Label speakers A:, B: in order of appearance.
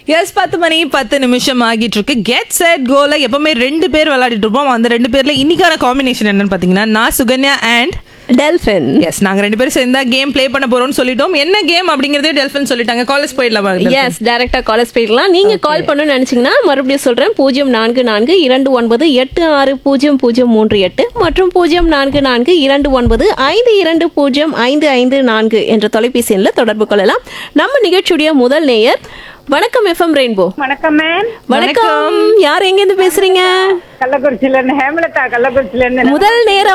A: S 10 மணி 10 நிமிஷம் ஆகிட்டு இருக்கு. கெட் செட் கோல எப்பவுமே 2 பேர் விளையாடிட்டு இருப்போம். அந்த 2 பேர்ல இன்னைக்கான காம்பினேஷன் என்னன்னு பாத்தீங்கன்னா நான் சுகன்யா அண்ட்
B: டெல்ஃபின்.
A: எஸ் நாங்க 2 பேரும் சேர்ந்தா கேம் ப்ளே பண்ண போறோம்னு சொல்லிட்டோம். என்ன கேம் அப்படிங்கறதே டெல்ஃபின் சொல்லிட்டாங்க. காலேஜ் போயிடலாம்.
B: எஸ் டைரக்டா காலேஜ் போயிடலாம். நீங்க கால் பண்ணணும்னு நினைச்சீங்கன்னா மறுபடியும் சொல்றேன் 0442900038 மற்றும் 044295205554 என்ற தொலைபேசி எண்ணில தொடர்பு கொள்ளலாம். நம்ம நிகழ்ச்சியுடைய முதல் நேயர். வணக்கம் எஃப்எம் ரெயின்போ.
C: வணக்கம் மேம்.
B: வணக்கம். யார் எங்க இருந்து பேசுறீங்க?
C: கள்ளக்குறிச்சியில இருந்து ஹேமலதா. கள்ளக்குறிச்சியில இருந்து
B: முதல் நேரம்